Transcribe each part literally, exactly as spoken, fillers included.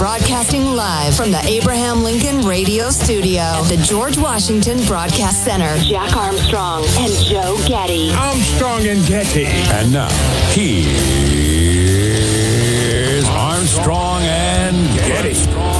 Broadcasting live from the Abraham Lincoln Radio Studio at the George Washington Broadcast Center. Jack Armstrong and Joe Getty. Armstrong and Getty. And now, here's Armstrong and Getty.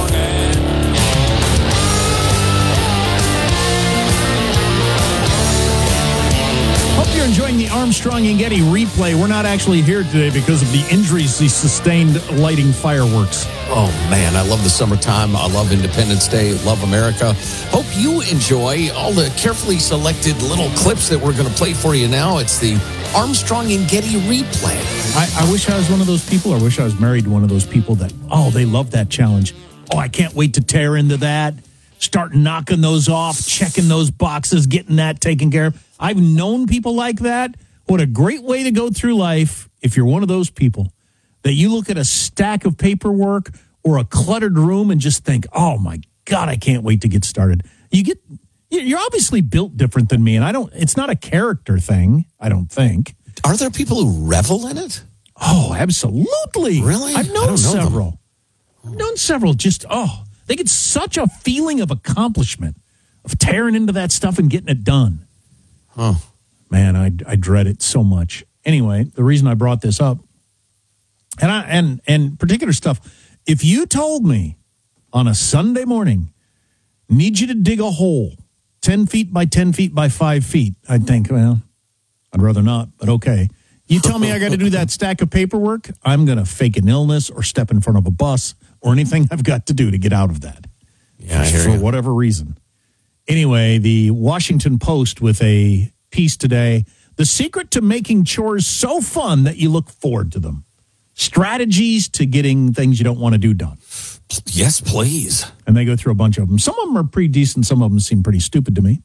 Hope you're enjoying the Armstrong and Getty replay. We're not actually here today because of the injuries he sustained lighting fireworks. Oh, man, I love the summertime. I love Independence Day. Love America. Hope you enjoy all the carefully selected little clips that we're going to play for you now. It's the Armstrong and Getty replay. I, I wish I was one of those people. I wish I was married to one of those people that, oh, they love that challenge. Oh, I can't wait to tear into that. Start knocking those off, checking those boxes, getting that taken care of. I've known people like that. What a great way to go through life if you're one of those people that you look at a stack of paperwork or a cluttered room and just think, oh, my God, I can't wait to get started. You get, you're obviously built different than me, and I don't, it's not a character thing, I don't think. Are there people who revel in it? Oh, absolutely. Really? I've known several. I've known several just, oh, they get such a feeling of accomplishment of tearing into that stuff and getting it done. Huh. Man, I, I dread it so much. Anyway, the reason I brought this up, and I and and particular stuff, if you told me on a Sunday morning, need you to dig a hole ten feet by ten feet by five feet, I'd think, well, I'd rather not, but okay. You tell me I got to do that stack of paperwork, I'm going to fake an illness or step in front of a bus or anything I've got to do to get out of that. Yeah, I hear for you. whatever reason. Anyway, the Washington Post with a piece today, the secret to making chores so fun that you look forward to them. Strategies to getting things you don't want to do done. Yes, please. And they go through a bunch of them. Some of them are pretty decent. Some of them seem pretty stupid to me.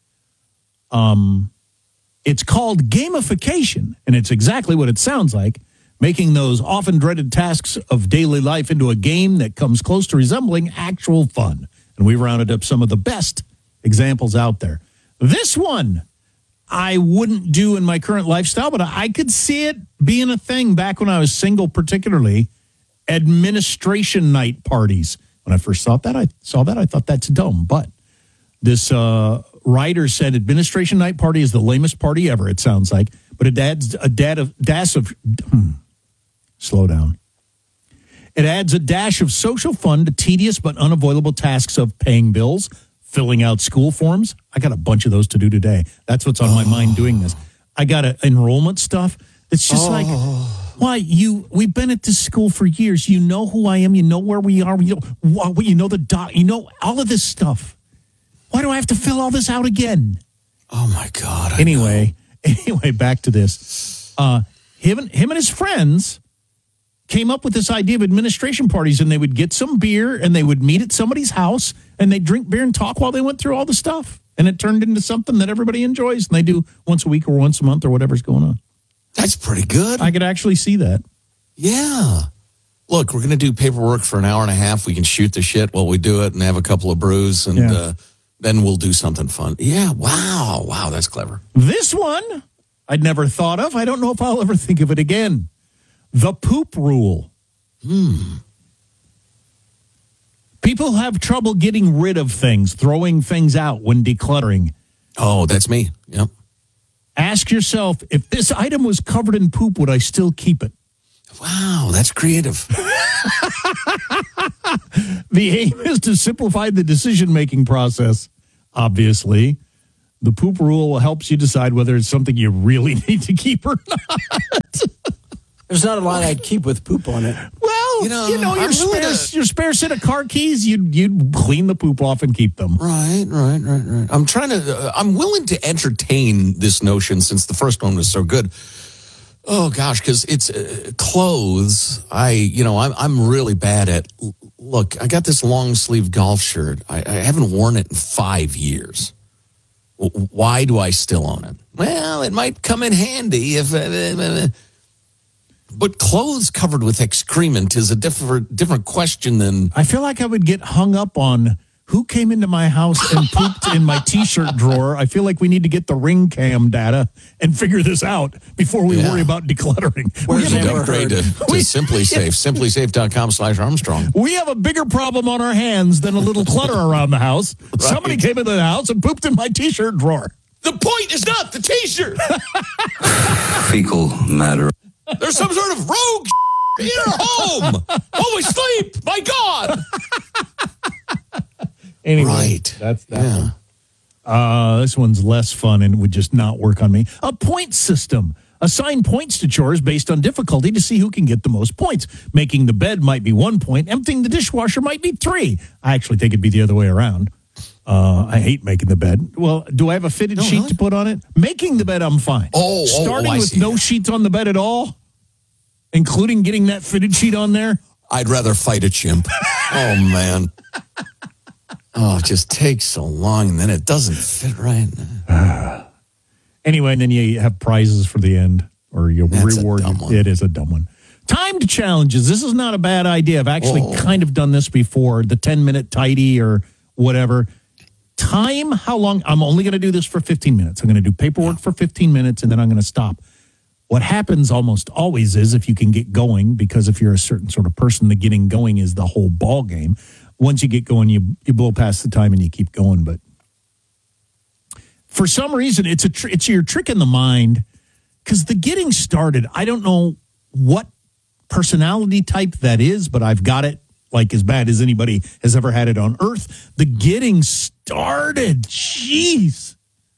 Um, it's called gamification, and it's exactly what it sounds like, making those often dreaded tasks of daily life into a game that comes close to resembling actual fun. And we rounded up some of the best examples out there. This one I wouldn't do in my current lifestyle, but I could see it being a thing back when I was single, particularly administration night parties. When I first saw that, I saw that, I thought that's dumb. But this uh, writer said administration night party is the lamest party ever, it sounds like. But it adds a dad of, dash of, hmm, slow down. It adds a dash of social fun to tedious but unavoidable tasks of paying bills, filling out school forms. I got a bunch of those to do today. That's what's on my oh. mind doing this. I got a, enrollment stuff. It's just oh. like, why you? We've been at this school for years. You know who I am. You know where we are. You know, you know the doc. You know all of this stuff. Why do I have to fill all this out again? Oh my God! I anyway, know. anyway, back to this. Uh, him and him and his friends came up with this idea of administration parties, and they would get some beer and they would meet at somebody's house and they'd drink beer and talk while they went through all the stuff. And it turned into something that everybody enjoys, and they do once a week or once a month or whatever's going on. That's pretty good. I could actually see that. Yeah. Look, we're going to do paperwork for an hour and a half. We can shoot the shit while we do it and have a couple of brews, and yeah. uh, then we'll do something fun. Yeah, wow. Wow, that's clever. This one I'd never thought of. I don't know if I'll ever think of it again. The poop rule. Hmm. People have trouble getting rid of things, throwing things out when decluttering. Oh, that's me. Yep. Ask yourself, if this item was covered in poop, would I still keep it? Wow, that's creative. The aim is to simplify the decision-making process, obviously. The poop rule helps you decide whether it's something you really need to keep or not. There's not a lot I'd keep with poop on it. Well, you know, you know your, spare, to... your spare set of car keys, you'd, you'd clean the poop off and keep them. Right, right, right, right. I'm trying to, uh, I'm willing to entertain this notion since the first one was so good. Oh, gosh, because it's uh, clothes. I, you know, I'm, I'm really bad at, look, I got this long sleeve golf shirt. I, I haven't worn it in five years. W- why do I still own it? Well, it might come in handy if... Uh, uh, But clothes covered with excrement is a different different question than... I feel like I would get hung up on Who came into my house and pooped in my T-shirt drawer? I feel like we need to get the ring cam data and figure this out before we Yeah. worry about decluttering. Where's we the have, upgrade to, to We- SimpliSafe? SimpliSafe.com slash Armstrong. we have a bigger problem on our hands than a little clutter around the house. Somebody came into the house and pooped in my T-shirt drawer. The point is not the T-shirt. Fecal matter. There's some sort of rogue in your home while we sleep. My God. Anyway, Right. That's that Yeah. one. Uh, this one's less fun and would just not work on me. A point system. Assign points to chores based on difficulty to see who can get the most points. Making the bed might be one point. Emptying the dishwasher might be three. I actually think it'd be the other way around. Uh, I hate making the bed. Well, do I have a fitted No, sheet really? to put on it? Making the bed, I'm fine. Oh, oh, Starting oh, I with see. no sheets on the bed at all, including getting that fitted sheet on there. I'd rather fight a chimp. Oh, man. Oh, it just takes so long, and then it doesn't fit right. Anyway, and then you have prizes for the end, or you That's a reward. dumb one. It is a dumb one. Timed challenges. This is not a bad idea. I've actually Oh. kind of done this before. The ten minute tidy or whatever. Time how long? I'm only going to do this for fifteen minutes. I'm going to do paperwork for fifteen minutes, and then I'm going to stop. What happens almost always is if you can get going, because if you're a certain sort of person, the getting going is the whole ball game. Once you get going, you you blow past the time and you keep going. But for some reason, it's a tr- it's your trick in the mind, because the getting started, I don't know what personality type that is, but I've got it like as bad as anybody has ever had it on earth. The getting started, jeez.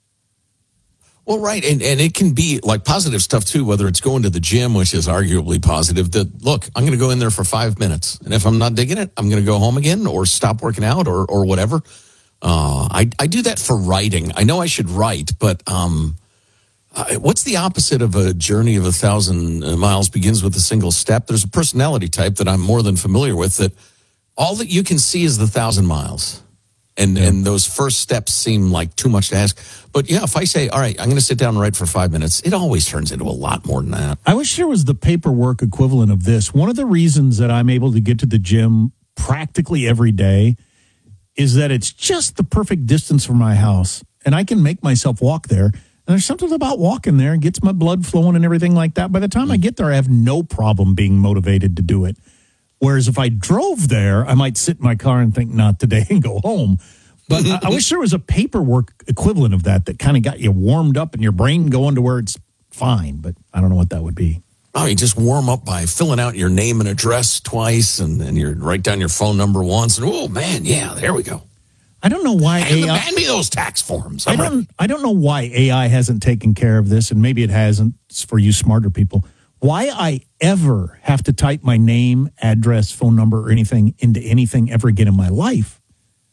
Well, right, and, and it can be like positive stuff too, whether it's going to the gym, which is arguably positive, that, look, I'm going to go in there for five minutes, and if I'm not digging it, I'm going to go home again or stop working out or, or whatever. Uh, I, I do that for writing. I know I should write, but um, uh, what's the opposite of a journey of a thousand miles begins with a single step? There's a personality type that I'm more than familiar with that all that you can see is the thousand miles. And yeah. and those first steps seem like too much to ask. But yeah, if I say, all right, I'm going to sit down and write for five minutes, it always turns into a lot more than that. I wish there was the paperwork equivalent of this. One of the reasons that I'm able to get to the gym practically every day is that it's just the perfect distance from my house. And I can make myself walk there. And there's something about walking there and gets my blood flowing and everything like that. By the time I get there, I have no problem being motivated to do it. Whereas if I drove there, I might sit in my car and think, not today, and go home. But I, I wish there was a paperwork equivalent of that that kind of got you warmed up and your brain going to where it's fine. But I don't know what that would be. Oh, you just warm up by filling out your name and address twice, and then you write down your phone number once, and oh, man, yeah, there we go. I don't know why Hand, A I... hand me those tax forms. I don't, I don't know why A I hasn't taken care of this, and maybe it hasn't for you smarter people. Why I ever have to type my name, address, phone number, or anything into anything ever again in my life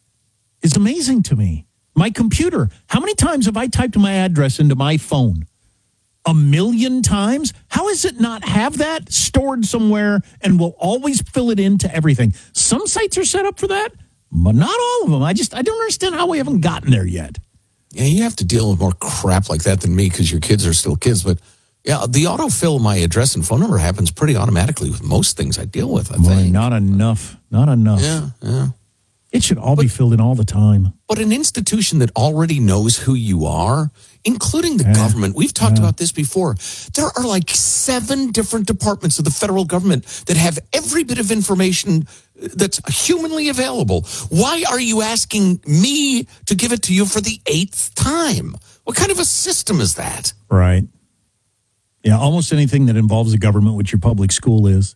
is amazing to me. My computer, how many times have I typed my address into my phone? A million times? How does it not have that stored somewhere and will always fill it into everything? Some sites are set up for that, but not all of them. I just, I don't understand how we haven't gotten there yet. Yeah, you have to deal with more crap like that than me because your kids are still kids, but yeah, the autofill my address and phone number happens pretty automatically with most things I deal with, I Boy, think. not enough. Not enough. Yeah, yeah. It should all be filled in all the time. But an institution that already knows who you are, including the Yeah. government, we've talked Yeah. about this before. There are like seven different departments of the federal government that have every bit of information that's humanly available. Why are you asking me to give it to you for the eighth time? What kind of a system is that? Right. Yeah, almost anything that involves the government, which your public school is.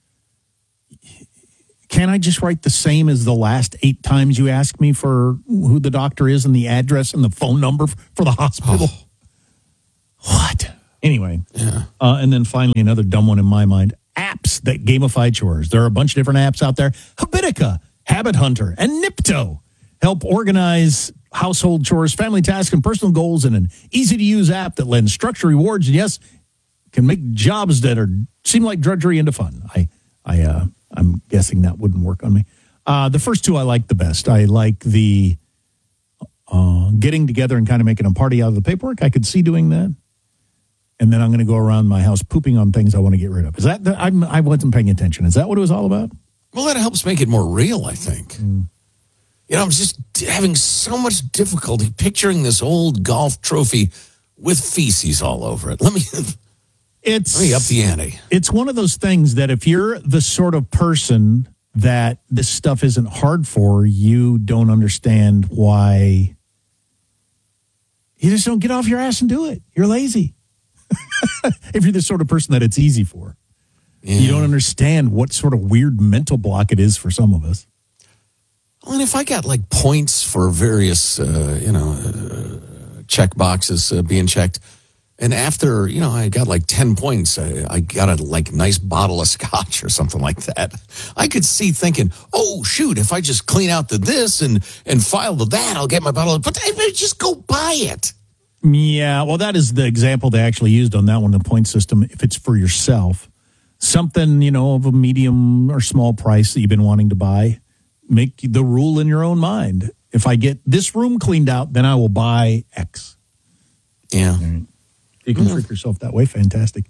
Can I just write the same as the last eight times you asked me for who the doctor is and the address and the phone number for the hospital? Oh. What? Anyway. Yeah. Uh, and then finally, another dumb one in my mind. Apps that gamify chores. There are a bunch of different apps out there. Habitica, Habit Hunter, and Nipto help organize household chores, family tasks, and personal goals in an easy-to-use app that lends structure, rewards, and yes, can make jobs that are seem like drudgery into fun. I, I, uh, I'm guessing that wouldn't work on me. Uh, the first two I like the best. I like the uh, getting together and kind of making a party out of the paperwork. I could see doing that. And then I'm going to go around my house pooping on things I want to get rid of. Is that, the, I'm, I wasn't paying attention. Is that what it was all about? Well, that helps make it more real, I think. Mm. You know, I'm just having so much difficulty picturing this old golf trophy with feces all over it. Let me, It's let me up the ante. It's one of those things that if you're the sort of person that this stuff isn't hard for, you don't understand why. You just don't get off your ass and do it. You're lazy. If you're the sort of person that it's easy for. Yeah. You don't understand what sort of weird mental block it is for some of us. Well, and if I got like points for various, uh, you know, uh, check boxes uh, being checked, and after, you know, I got like ten points, I, I got a like nice bottle of scotch or something like that. I could see thinking, oh, shoot, if I just clean out the this and, and file the that, I'll get my bottle. But I better just go buy it. Yeah, well, that is the example they actually used on that one, the point system, if it's for yourself. Something, you know, of a medium or small price that you've been wanting to buy, make the rule in your own mind. If I get this room cleaned out, then I will buy X. Yeah. Right. You can trick yourself that way. Fantastic.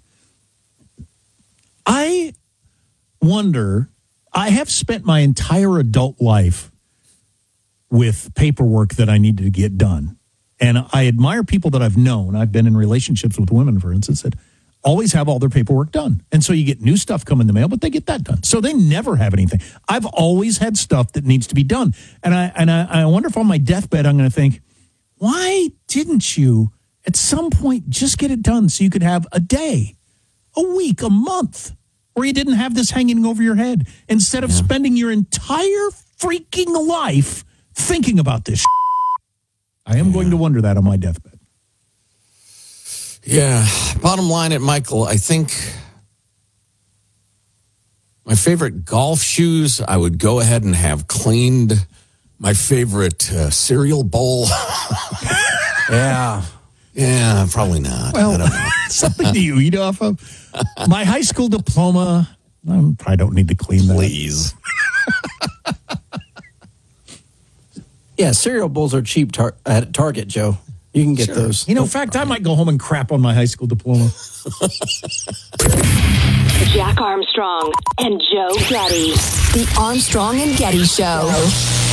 I wonder, I have spent my entire adult life with paperwork that I needed to get done. And I admire people that I've known. I've been in relationships with women, for instance, that always have all their paperwork done. And so you get new stuff come in the mail, but they get that done. So they never have anything. I've always had stuff that needs to be done. And I and I, I wonder if on my deathbed I'm going to think, why didn't you at some point just get it done so you could have a day, a week, a month, where you didn't have this hanging over your head instead of yeah. spending your entire freaking life thinking about this shit. I am yeah. going to wonder that on my deathbed. Yeah. Bottom line at Michael, I think my favorite golf shoes, I would go ahead and have cleaned. My favorite uh, cereal bowl. yeah. Yeah, probably not. Well, I don't know. Something to you eat off of. My high school diploma, I probably don't need to clean that. Please. Yeah, cereal bowls are cheap tar- at Target, Joe. You can get sure. those. You know, in fact, I might go home and crap on my high school diploma. Jack Armstrong and Joe Getty. The Armstrong and Getty Show.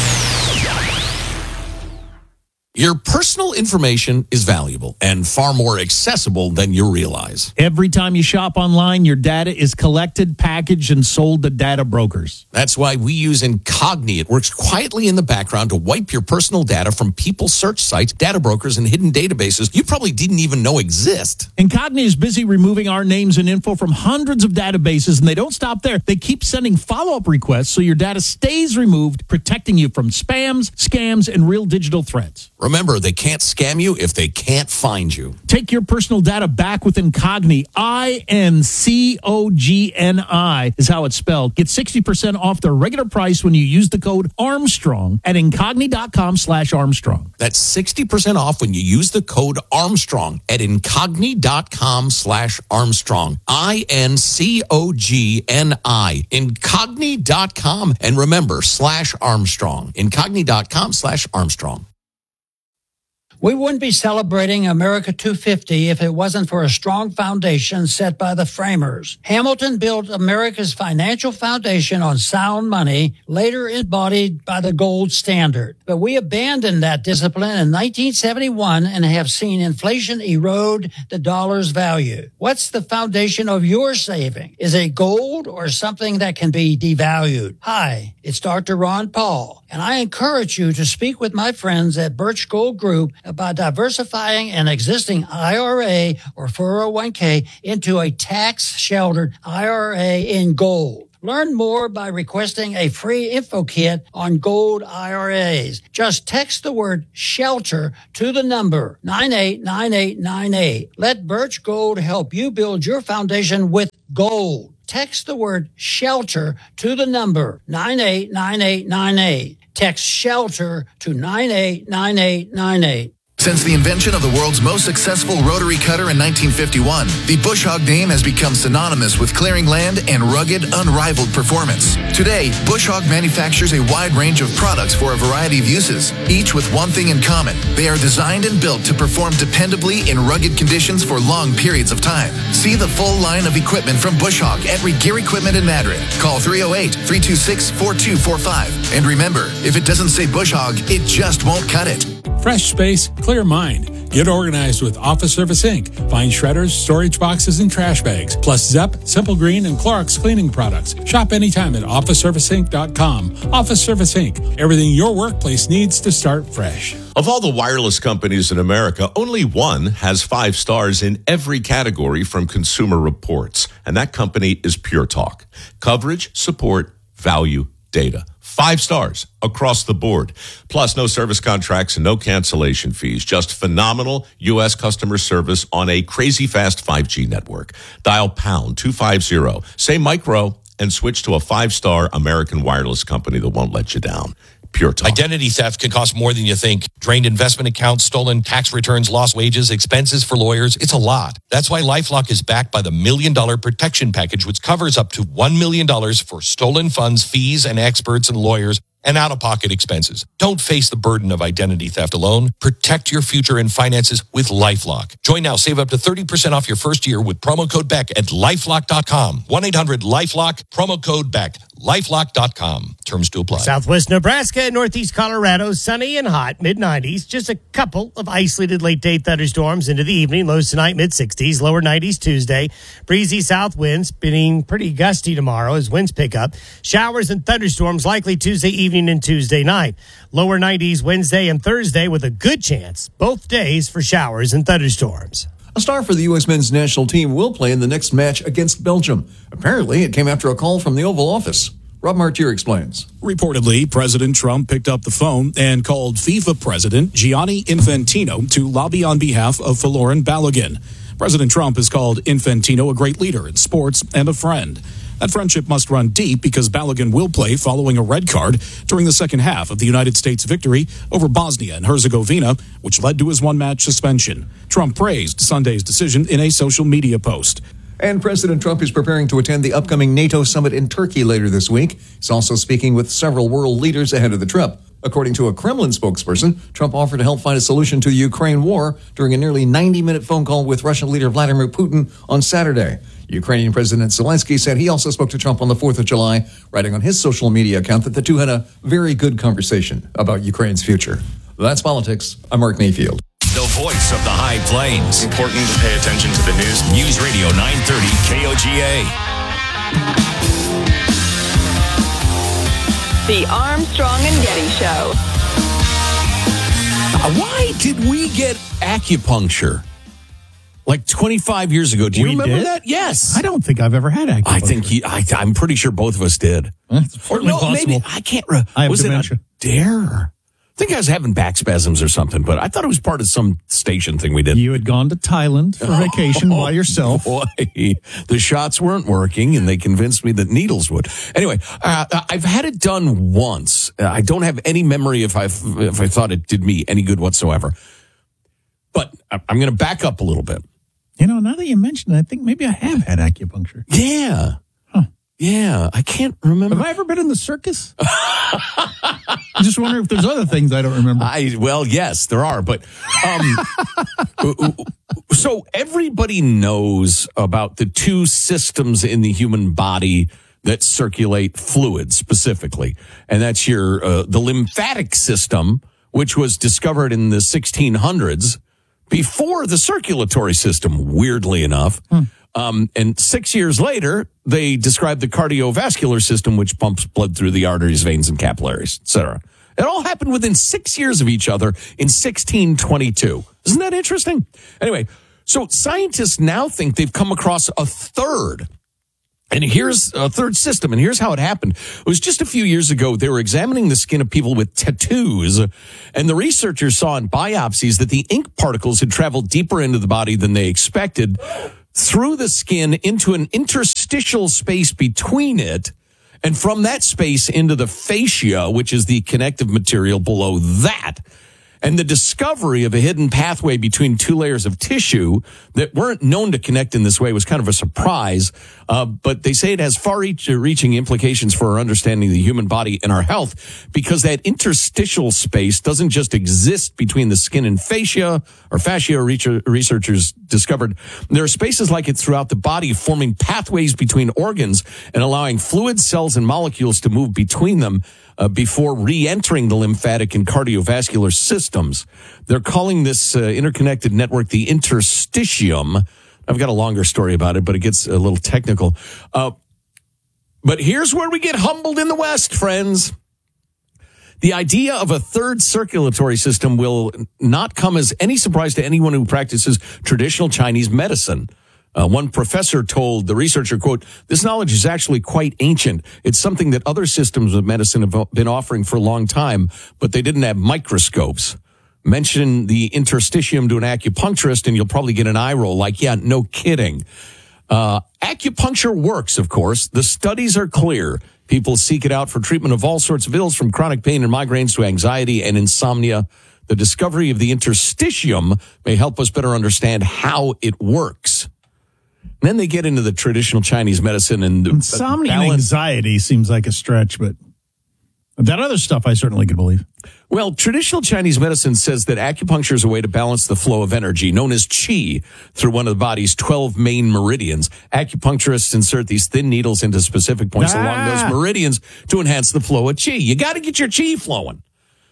Your personal information is valuable and far more accessible than you realize. Every time you shop online, your data is collected, packaged, and sold to data brokers. That's why we use Incogni. It works quietly in the background to wipe your personal data from people's search sites, data brokers, and hidden databases you probably didn't even know exist. Incogni is busy removing our names and info from hundreds of databases, and they don't stop there. They keep sending follow-up requests so your data stays removed, protecting you from spams, scams, and real digital threats. Remember, they can't scam you if they can't find you. Take your personal data back with Incogni. I N C O G N I is how it's spelled. Get sixty percent off their regular price when you use the code Armstrong at incogni.com slash Armstrong. That's sixty percent off when you use the code Armstrong at incogni.com slash Armstrong. I N C O G N I. Incogni dot com. And remember, slash Armstrong. Incogni.com slash Armstrong. We wouldn't be celebrating America two fifty if it wasn't for a strong foundation set by the framers. Hamilton built America's financial foundation on sound money, later embodied by the gold standard. But we abandoned that discipline in nineteen seventy-one and have seen inflation erode the dollar's value. What's the foundation of your saving? Is it gold or something that can be devalued? Hi, it's Doctor Ron Paul, and I encourage you to speak with my friends at Birch Gold Group about diversifying an existing I R A or four oh one k into a tax-sheltered I R A in gold. Learn more by requesting a free info kit on gold I R As. Just text the word SHELTER to the number nine eight nine eight nine eight. Let Birch Gold help you build your foundation with gold. Text the word SHELTER to the number nine eight nine eight nine eight. Text SHELTER to nine eight nine eight nine eight. Since the invention of the world's most successful rotary cutter in nineteen fifty-one, the Bush Hog name has become synonymous with clearing land and rugged, unrivaled performance. Today, Bush Hog manufactures a wide range of products for a variety of uses, each with one thing in common. They are designed and built to perform dependably in rugged conditions for long periods of time. See the full line of equipment from Bush Hog at Regear Equipment in Madrid. Call three oh eight, three two six, four two four five And remember, if it doesn't say Bush Hog, it just won't cut it. Fresh space, clear mind. Get organized with Office Service Incorporated. Find shredders, storage boxes, and trash bags, plus Zep, Simple Green, and Clorox cleaning products. Shop anytime at office service inc dot com. Office Service Incorporated. Everything your workplace needs to start fresh. Of all the wireless companies in America, only one has five stars in every category from Consumer Reports, and that company is Pure Talk. Coverage, support, value, data. Five stars across the board. Plus, no service contracts and no cancellation fees. Just phenomenal U S customer service on a crazy fast five G network. Dial pound two fifty, say micro, and switch to a five-star American wireless company that won't let you down. Pure Talk. Identity theft can cost more than you think. Drained investment accounts, stolen tax returns, lost wages, expenses for lawyers. It's a lot. That's why LifeLock is backed by the Million Dollar Protection Package, which covers up to one million dollars for stolen funds, fees, and experts and lawyers, and out-of-pocket expenses. Don't face the burden of identity theft alone. Protect your future and finances with LifeLock. Join now. Save up to thirty percent off your first year with promo code Beck at lifelock dot com. one eight hundred lifelock, promo code Beck. lifelock dot com. Terms to apply. Southwest Nebraska and northeast Colorado, sunny and hot, mid nineties. Just a couple of isolated late-day thunderstorms into the evening. Lows tonight, mid-sixties. Lower nineties Tuesday. Breezy south winds, being pretty gusty tomorrow as winds pick up. Showers and thunderstorms likely Tuesday evening and Tuesday night. Lower nineties Wednesday and Thursday with a good chance both days for showers and thunderstorms. A star for the U S men's national team will play in the next match against Belgium. Apparently, it came after a call from the Oval Office. Rob Martier explains. Reportedly, President Trump picked up the phone and called FIFA President Gianni Infantino to lobby on behalf of Folarin Balogun. President Trump has called Infantino a great leader in sports and a friend. That friendship must run deep because Balogun will play following a red card during the second half of the United States victory over Bosnia and Herzegovina, which led to his one-match suspension. Trump praised Sunday's decision in a social media post. And President Trump is preparing to attend the upcoming NATO summit in Turkey later this week. He's also speaking with several world leaders ahead of the trip. According to a Kremlin spokesperson, Trump offered to help find a solution to the Ukraine war during a nearly ninety-minute phone call with Russian leader Vladimir Putin on Saturday. Ukrainian President Zelensky said he also spoke to Trump on the fourth of July, writing on his social media account that the two had a very good conversation about Ukraine's future. That's politics. I'm Mark Mayfield. The voice of the High Plains. Important to pay attention to the news. News Radio nine thirty K O G A. The Armstrong and Getty Show. Why did we get acupuncture? Like twenty-five years ago. Do you We remember did? that? Yes. I don't think I've ever had acupuncture. I think he, I, I'm pretty sure both of us did. It's certainly no, possible. maybe I can't. Re- I have was dementia. it a dare? I think I was having back spasms or something, but I thought it was part of some station thing we did. You had gone to Thailand for vacation by yourself. Boy, the shots weren't working, and they convinced me that needles would. Anyway, uh, I've had it done once. Uh, I don't have any memory if I if I thought it did me any good whatsoever. But I'm going to back up a little bit. You know, now that you mention it, I think maybe I have had acupuncture. Yeah. Huh. Yeah. I can't remember. Have I ever been in the circus? I just wonder if there's other things I don't remember. I Well, yes, there are. But um, so everybody knows about the two systems in the human body that circulate fluid specifically. And that's your uh, the lymphatic system, which was discovered in the sixteen hundreds. Before the circulatory system, weirdly enough. Hmm. Um, and six years later, they described the cardiovascular system, which pumps blood through the arteries, veins, and capillaries, et cetera. It all happened within six years of each other in sixteen twenty-two. Isn't that interesting? Anyway, so scientists now think they've come across a third. And here's a third system, and here's how it happened. It was just a few years ago, they were examining the skin of people with tattoos, and the researchers saw in biopsies that the ink particles had traveled deeper into the body than they expected, through the skin into an interstitial space between it, and from that space into the fascia, which is the connective material below that. And the discovery of a hidden pathway between two layers of tissue that weren't known to connect in this way was kind of a surprise. Uh, but they say it has far-reaching implications for our understanding of the human body and our health, because that interstitial space doesn't just exist between the skin and fascia, or fascia researchers discovered. There are spaces like it throughout the body, forming pathways between organs and allowing fluid, cells, and molecules to move between them Uh, before re-entering the lymphatic and cardiovascular systems. They're calling this uh, interconnected network the interstitium. I've got a longer story about it, but it gets a little technical. Uh, but here's where we get humbled in the West, friends. The idea of a third circulatory system will not come as any surprise to anyone who practices traditional Chinese medicine. Uh, one professor told the researcher, quote, "This knowledge is actually quite ancient. It's something that other systems of medicine have been offering for a long time, but they didn't have microscopes." Mention the interstitium to an acupuncturist and you'll probably get an eye roll like, yeah, no kidding. Uh, acupuncture works, of course. The studies are clear. People seek it out for treatment of all sorts of ills, from chronic pain and migraines to anxiety and insomnia. The discovery of the interstitium may help us better understand how it works. Then they get into the traditional Chinese medicine and insomnia and anxiety seems like a stretch, but that other stuff I certainly could believe. Well, traditional Chinese medicine says that acupuncture is a way to balance the flow of energy, known as qi, through one of the body's twelve main meridians. Acupuncturists insert these thin needles into specific points ah. along those meridians to enhance the flow of qi. You got to get your qi flowing.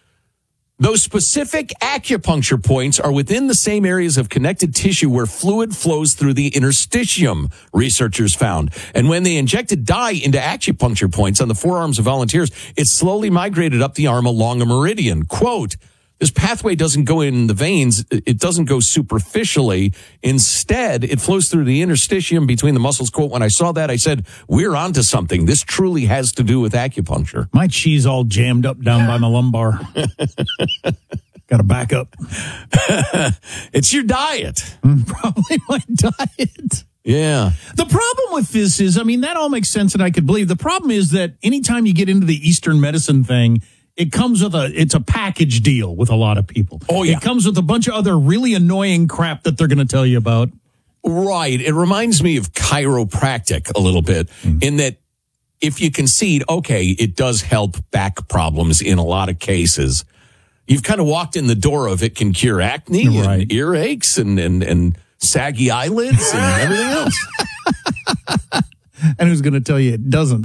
Those specific acupuncture points are within the same areas of connected tissue where fluid flows through the interstitium, researchers found. And when they injected dye into acupuncture points on the forearms of volunteers, it slowly migrated up the arm along a meridian. Quote, "This pathway doesn't go in the veins. It doesn't go superficially. Instead, it flows through the interstitium between the muscles." Quote, "When I saw that, I said, we're onto something. This truly has to do with acupuncture." My cheese all jammed up down by my lumbar. Got to back up. It's your diet. Probably my diet. Yeah. The problem with this is, I mean, that all makes sense and I could believe. The problem is that anytime you get into the Eastern medicine thing, it comes with a, it's a package deal with a lot of people. Oh, yeah. It comes with a bunch of other really annoying crap that they're going to tell you about. Right. It reminds me of chiropractic a little bit mm. in that if you concede, okay, it does help back problems in a lot of cases. You've kind of walked in the door of it can cure acne right. and earaches and, and, and saggy eyelids and everything else. And who's going to tell you it doesn't?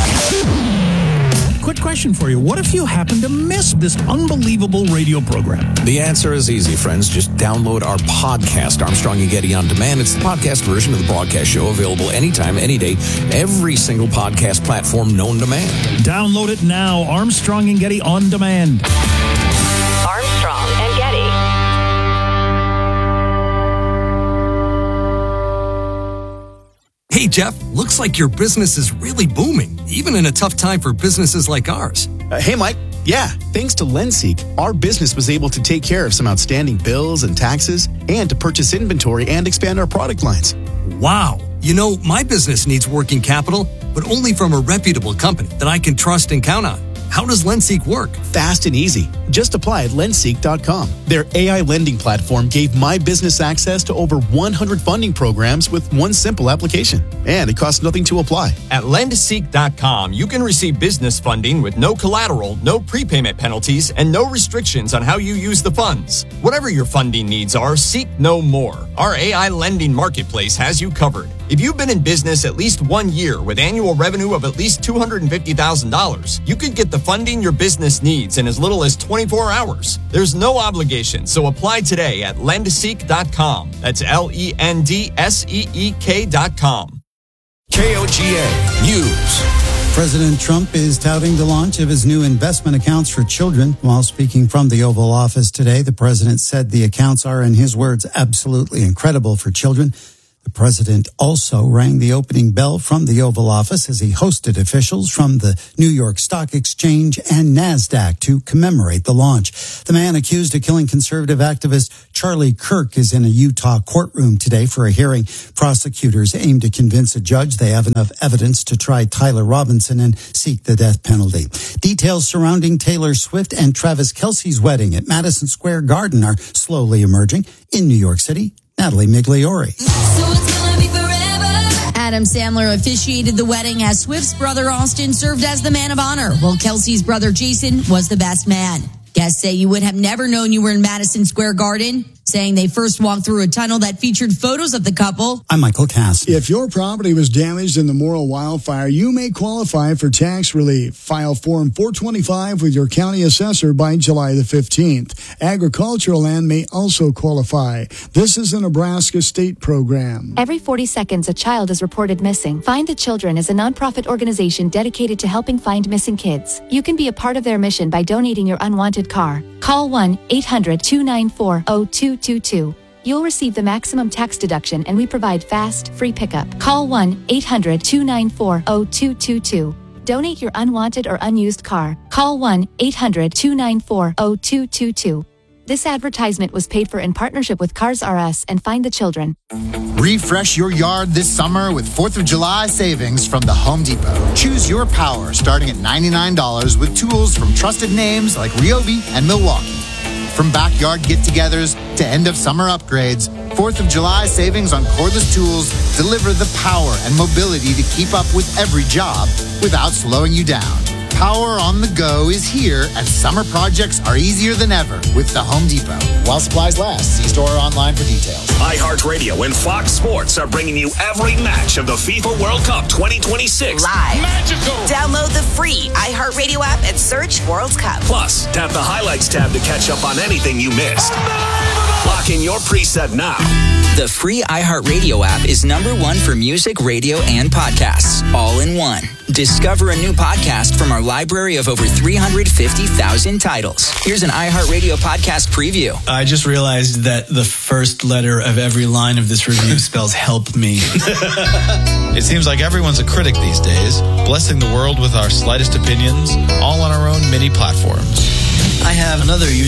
Quick question for you. What if you happen to miss this unbelievable radio program? The answer is easy, friends. Just download our podcast, Armstrong and Getty On Demand. It's the podcast version of the broadcast show, available anytime, any day, every single podcast platform known to man. Download it now, Armstrong and Getty On Demand. Armstrong and Getty. Hey, Jeff, looks like your business is really booming, even in a tough time for businesses like ours. Uh, hey, Mike. Yeah, thanks to Lenseek, our business was able to take care of some outstanding bills and taxes and to purchase inventory and expand our product lines. Wow. You know, my business needs working capital, but only from a reputable company that I can trust and count on. How does Lenseek work? Fast and easy. Just apply at lenseek dot com. Their A I lending platform gave my business access to over one hundred funding programs with one simple application. And it costs nothing to apply. At lenseek dot com, you can receive business funding with no collateral, no prepayment penalties, and no restrictions on how you use the funds. Whatever your funding needs are, seek no more. Our A I lending marketplace has you covered. If you've been in business at least one year with annual revenue of at least two hundred fifty thousand dollars, you could get the funding your business needs in as little as twenty-four hours. There's no obligation, so apply today at lenseek dot com. That's L E N D S E E K dot com. K O G A News. President Trump is touting the launch of his new investment accounts for children. While speaking from the Oval Office today, the president said the accounts are, in his words, absolutely incredible for children. The president also rang the opening bell from the Oval Office as he hosted officials from the New York Stock Exchange and NASDAQ to commemorate the launch. The man accused of killing conservative activist Charlie Kirk is in a Utah courtroom today for a hearing. Prosecutors aim to convince a judge they have enough evidence to try Tyler Robinson and seek the death penalty. Details surrounding Taylor Swift and Travis Kelce's wedding at Madison Square Garden are slowly emerging. In New York City, Natalie Migliore. Adam Sandler officiated the wedding as Swift's brother Austin served as the man of honor, while Kelsey's brother Jason was the best man. Guests say you would have never known you were in Madison Square Garden, saying they first walked through a tunnel that featured photos of the couple. I'm Michael Cass. If your property was damaged in the Morrill wildfire, you may qualify for tax relief. File Form four twenty-five with your county assessor by July the fifteenth. Agricultural land may also qualify. This is a Nebraska state program. Every forty seconds, a child is reported missing. Find the Children is a nonprofit organization dedicated to helping find missing kids. You can be a part of their mission by donating your unwanted car. Call one eight hundred two nine four zero two two two. You'll receive the maximum tax deduction, and we provide fast, free pickup. Call one eight hundred two nine four zero two two two. Donate your unwanted or unused car. Call one eight hundred two nine four zero two two two. This advertisement was paid for in partnership with Cars R Us and Find the Children. Refresh your yard this summer with fourth of July savings from the Home Depot. Choose your power starting at ninety-nine dollars with tools from trusted names like Ryobi and Milwaukee. From backyard get-togethers to end-of-summer upgrades, fourth of July savings on cordless tools deliver the power and mobility to keep up with every job without slowing you down. Power on the go is here, and summer projects are easier than ever with the Home Depot. While supplies last, see store or online for details. iHeartRadio and Fox Sports are bringing you every match of the FIFA World Cup twenty twenty-six. Live. Magical. Download the free iHeartRadio app and search World Cup. Plus, tap the Highlights tab to catch up on anything you missed. Lock in your preset now. The free iHeartRadio app is number one for music, radio, and podcasts, all in one. Discover a new podcast from our library of over three hundred fifty thousand titles. Here's an iHeartRadio podcast preview. I just realized that the first letter of every line of this review spells help me. It seems like everyone's a critic these days, blessing the world with our slightest opinions, all on our own mini platforms. I have another user